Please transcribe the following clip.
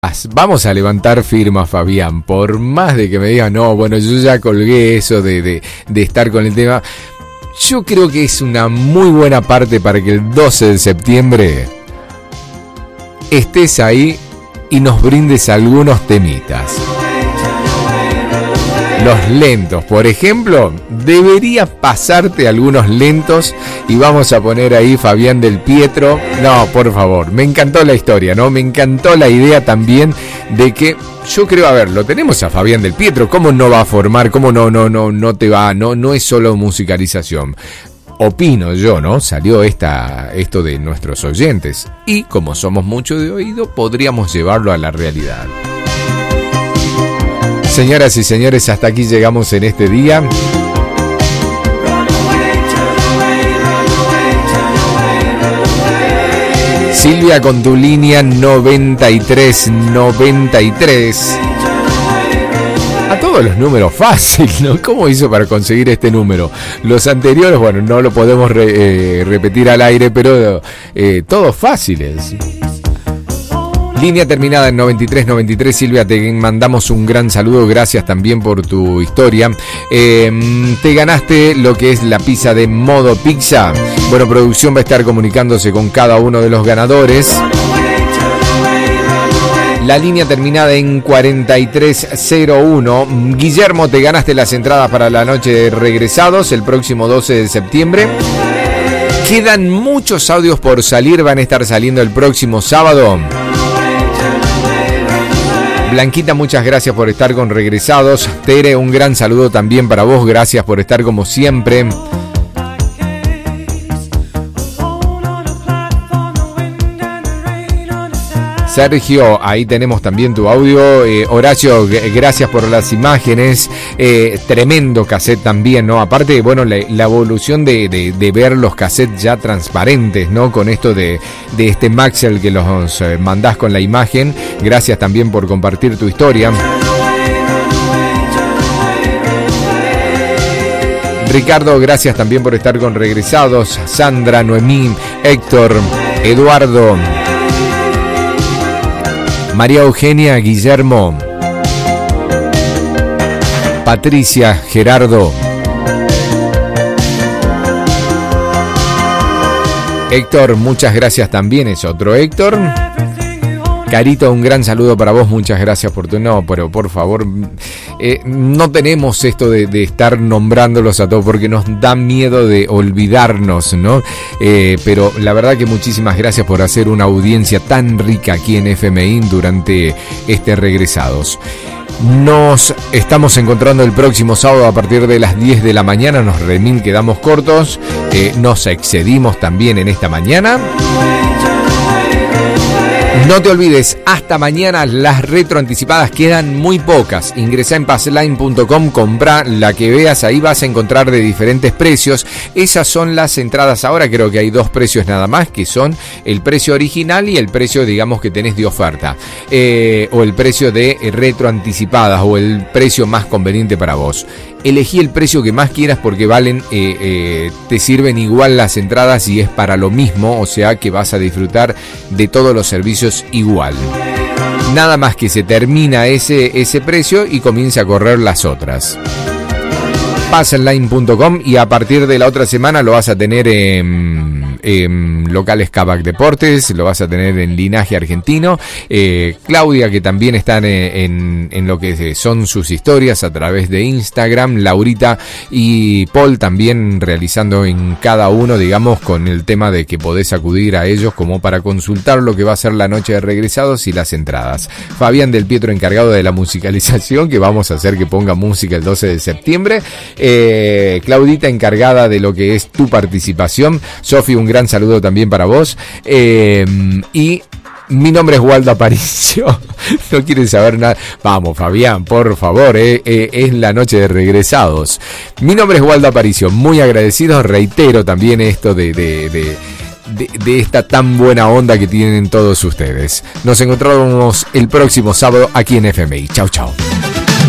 Vamos a levantar firma, Fabián, por más de que me digan, no, bueno, yo ya colgué eso de estar con el tema. Yo creo que es una muy buena parte para que el 12 de septiembre estés ahí y nos brindes algunos temitas. Los lentos, por ejemplo, debería pasarte algunos lentos y vamos a poner ahí Fabián del Pietro. No, por favor, me encantó la historia, ¿no? Me encantó la idea también de que yo creo, a ver, lo tenemos a Fabián del Pietro, ¿cómo no va a formar? ¿Cómo no te va? No es solo musicalización. Opino yo, ¿no? Salió esto de nuestros oyentes y como somos mucho de oído, podríamos llevarlo a la realidad. Señoras y señores, hasta aquí llegamos en este día. Silvia con tu línea 9393. A todos los números fácil, ¿no? ¿Cómo hizo para conseguir este número? Los anteriores, bueno, no lo podemos repetir al aire, pero todos fáciles. Línea terminada en 9393, Silvia, te mandamos un gran saludo, gracias también por tu historia. Te ganaste lo que es la pizza de Modo Pizza. Bueno, producción va a estar comunicándose con cada uno de los ganadores. La línea terminada en 4301. Guillermo, te ganaste las entradas para la noche de Regresados el próximo 12 de septiembre. Quedan muchos audios por salir, van a estar saliendo el próximo sábado. Blanquita, muchas gracias por estar con Regresados. Tere, un gran saludo también para vos, gracias por estar como siempre. Sergio, ahí tenemos también tu audio. Horacio, gracias por las imágenes. Tremendo cassette también, ¿no? Aparte, bueno, la evolución de ver los cassettes ya transparentes, ¿no? Con esto de este Maxell que los mandás con la imagen. Gracias también por compartir tu historia. Ricardo, gracias también por estar con Regresados. Sandra, Noemí, Héctor, Eduardo, María Eugenia, Guillermo, Patricia, Gerardo, Héctor, muchas gracias también, es otro Héctor. Carito, un gran saludo para vos, muchas gracias por tu... No, pero por favor, no tenemos esto de estar nombrándolos a todos porque nos da miedo de olvidarnos, ¿no? Pero la verdad que muchísimas gracias por hacer una audiencia tan rica aquí en FMI durante este Regresados. Nos estamos encontrando el próximo sábado a partir de las 10 de la mañana. Nos quedamos cortos, nos excedimos también en esta mañana. No te olvides, hasta mañana las retroanticipadas quedan muy pocas. Ingresá en passline.com, comprá la que veas, ahí vas a encontrar de diferentes precios. Esas son las entradas ahora, creo que hay dos precios nada más, que son el precio original y el precio, digamos, que tenés de oferta. O el precio de retroanticipadas, o el precio más conveniente para vos. Elegí el precio que más quieras porque valen, te sirven igual las entradas y es para lo mismo, o sea que vas a disfrutar de todos los servicios igual. Nada más que se termina ese precio y comienza a correr las otras. Passline.com y a partir de la otra semana lo vas a tener en locales Kavak Deportes, lo vas a tener en Linaje Argentino. Claudia, que también están en lo que son sus historias a través de Instagram. Laurita y Paul también realizando en cada uno, digamos, con el tema de que podés acudir a ellos como para consultar lo que va a ser la noche de Regresados y las entradas. Fabián del Pietro, encargado de la musicalización, que vamos a hacer que ponga música el 12 de septiembre. Claudita, encargada de lo que es tu participación. Sofi, un gran saludo también para vos. Y mi nombre es Waldo Aparicio. No quieren saber nada. Vamos, Fabián, por favor, es la noche de Regresados. Mi nombre es Waldo Aparicio. Muy agradecido. Reitero también esto de esta tan buena onda que tienen todos ustedes. Nos encontramos el próximo sábado aquí en FMI. Chau, chau.